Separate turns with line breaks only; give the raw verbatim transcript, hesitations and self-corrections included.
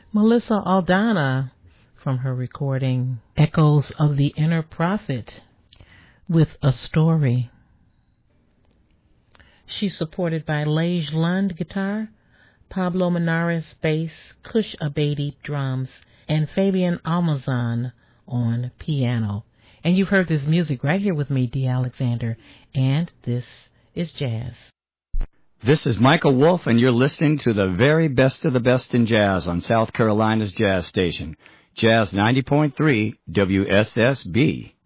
Melissa Aldana from her recording Echoes of the Inner Prophet with A Story. She's supported by Lage Lund guitar, Pablo Menares bass, Kush Abedi drums, and Fabian Almazan on piano. And you've heard this music right here with me, Dee Alexander, and this is jazz.
This is Michael Wolf, and you're listening to the very best of the best in jazz on South Carolina's jazz station, Jazz ninety point three W S S B.